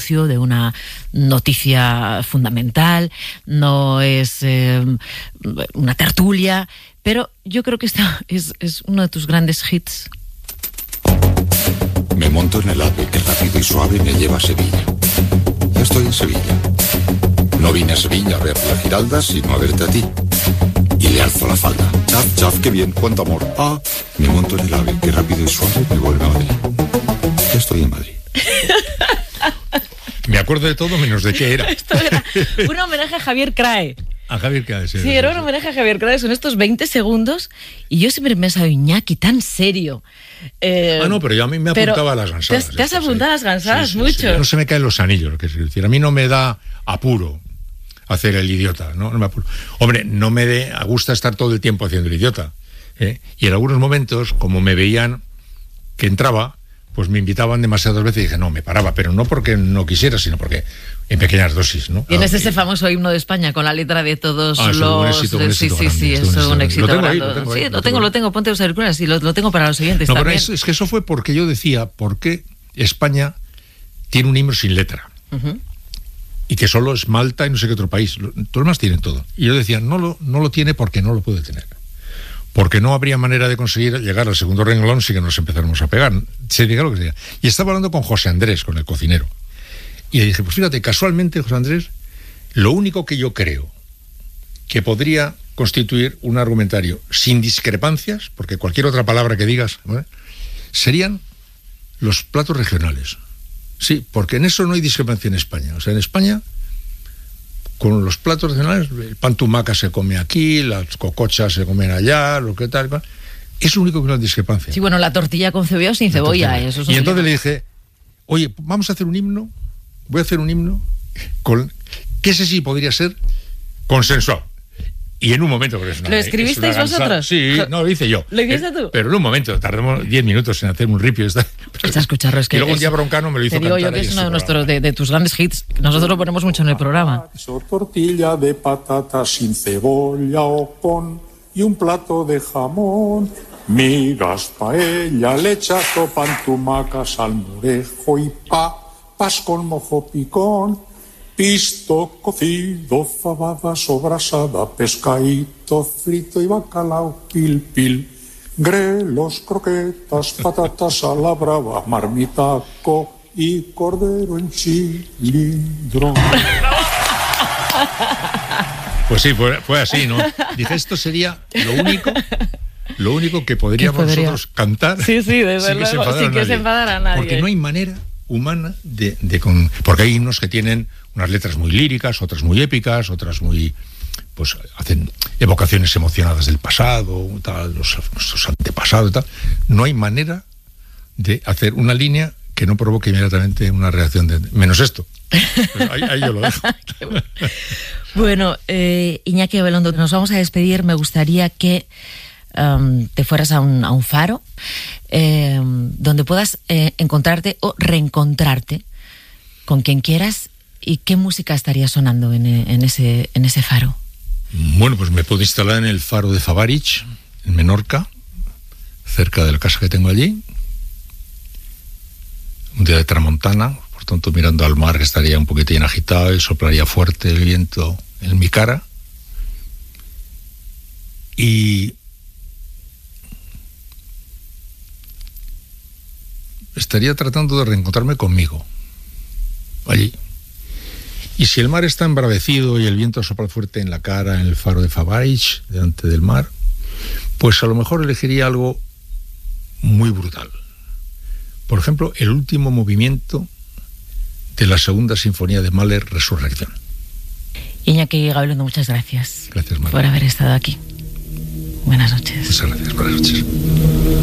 de una noticia fundamental, no es una tertulia, pero yo creo que esta es uno de tus grandes hits. Me monto en el ave que rápido y suave me lleva a Sevilla. Ya estoy en Sevilla. No vine a Sevilla a ver la Giralda, sino a verte a ti. Y le alzo la falda. Chaf, chaf, qué bien, cuánto amor. Ah, me monto en el ave que rápido y suave me vuelve a Madrid. Ya estoy en Madrid. Me acuerdo de todo menos de qué era. Esto era un homenaje a Javier Crae. A Javier Crae, sí. Sí, era un homenaje a Javier Crae. Son estos 20 segundos. Y yo siempre me he pensado, Iñaki, tan serio. No, pero yo a mí me apuntaba a las gansadas. Te has apuntado a las gansadas mucho. Sí. No se me caen los anillos, que es decir, a mí no me da apuro hacer el idiota, no me apuro. Hombre, no me gusta estar todo el tiempo haciendo el idiota. Y en algunos momentos, como me veían que entraba, pues me invitaban demasiadas veces y dije, no, me paraba, pero no porque no quisiera, sino porque en pequeñas dosis, ¿no? Tienes ese famoso himno de España con la letra de todos los... Un éxito sí, es un éxito grande. Sí, lo tengo, ponte los auriculares y lo tengo para los siguientes también. Pero es que eso fue porque yo decía, ¿por qué España tiene un himno sin letra? Uh-huh. Y que solo es Malta y no sé qué otro país. Todos los demás tienen todo. Y yo decía, no lo tiene porque no lo puede tener. Porque no habría manera de conseguir llegar al segundo renglón si que nos empezáramos a pegar. Se diga lo que sea. Y estaba hablando con José Andrés, con el cocinero. Y le dije, pues fíjate, casualmente, José Andrés, lo único que yo creo que podría constituir un argumentario sin discrepancias, porque cualquier otra palabra que digas, ¿vale?, serían los platos regionales. Sí, porque en eso no hay discrepancia en España. O sea, en España, con los platos regionales, el pan tumaca se come aquí, las cocochas se comen allá, lo que tal. Es lo único que no hay discrepancia. Sí, bueno, la tortilla con cebolla o sin cebolla. Eso es y entonces le dije, oye, vamos a hacer un himno, voy a hacer un himno, que ese sí podría ser consensuado. Y en un momento... ¿Lo escribisteis vosotros? Sí, no, lo hice yo. ¿Lo hiciste tú? Pero en un momento, tardamos 10 minutos en hacer un ripio. Escucharlo, es que... Y luego un día Broncano me lo hizo cantar. Te digo yo que es uno de tus grandes hits. Nosotros lo ponemos mucho en el programa. Tortilla de patata sin cebolla o con... y un plato de jamón. Migas, paella, lechazo, pan, tumaca, salmorejo y papas con mojo picón. Pisto cocido, fabada sobrasada, pescadito frito y bacalao pil pil, grelos, croquetas, patatas a la brava, marmitaco y cordero en cilindro. Pues sí, fue así, ¿no? Dije, esto sería lo único que podríamos nosotros cantar. Sí, desde luego, sin que se enfadara a nadie. Porque no hay manera humana porque hay himnos que tienen unas letras muy líricas, otras muy épicas, otras muy, pues hacen evocaciones emocionadas del pasado, tal, nuestros antepasados, tal. No hay manera de hacer una línea que no provoque inmediatamente una reacción menos esto. Pues ahí yo lo dejo. Bueno, Iñaki Gabilondo, nos vamos a despedir. Me gustaría que te fueras a un faro donde puedas encontrarte o reencontrarte con quien quieras. ¿Y qué música estaría sonando en ese faro? Bueno, pues me puedo instalar en el faro de Favarich, en Menorca, cerca de la casa que tengo allí. Un día de tramontana, por tanto mirando al mar, que estaría un poquitín agitado y soplaría fuerte el viento en mi cara. Y estaría tratando de reencontrarme conmigo allí. Y si el mar está embravecido y el viento sopla fuerte en la cara, en el faro de Favarich, delante del mar, pues a lo mejor elegiría algo muy brutal. Por ejemplo, el último movimiento de la segunda sinfonía de Mahler, Resurrección. Iñaki Gabilondo, muchas gracias. Gracias, María, por haber estado aquí. Buenas noches. Muchas gracias, buenas noches.